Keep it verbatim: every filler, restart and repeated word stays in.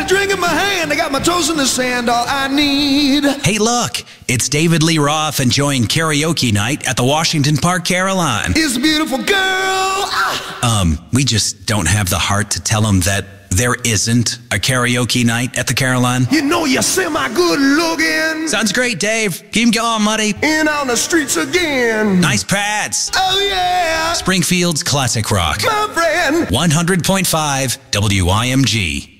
a drink in my hand, I got my toes in the sand, all I need. Hey, look, it's David Lee Roth enjoying karaoke night at the Washington Park Carillon. It's a beautiful girl. Ah. Um, we just don't have the heart to tell him that there isn't a karaoke night at the Carillon. You know you're semi-good looking. Sounds great, Dave. Keep him going, Muddy. In on the streets again. Nice pads. Oh, yeah. Springfield's classic rock. My friend. one hundred point five W I M G.